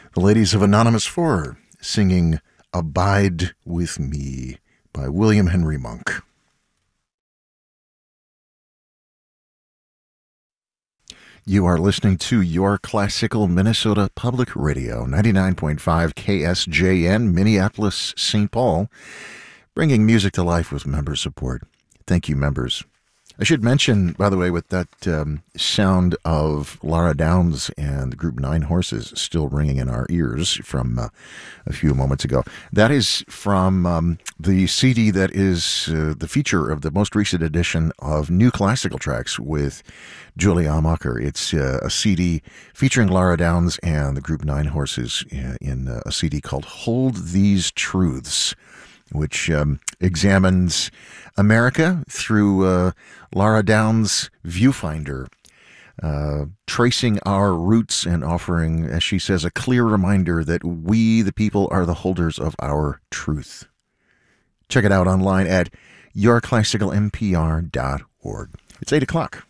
The ladies of Anonymous 4 singing Abide With Me by William Henry Monk. You are listening to Your Classical Minnesota Public Radio, 99.5 KSJN, Minneapolis, St. Paul, bringing music to life with member support. Thank you, members. I should mention, by the way, with that sound of Laura Downs and the group Nine Horses still ringing in our ears from a few moments ago, that is from the CD that is the feature of the most recent edition of New Classical Tracks with Julie Amacher. It's a CD featuring Laura Downs and the group Nine Horses in a CD called Hold These Truths, which examines America through Laura Downs' viewfinder, tracing our roots and offering, as she says, a clear reminder that we, the people, are the holders of our truth. Check it out online at yourclassicalmpr.org. It's 8 o'clock.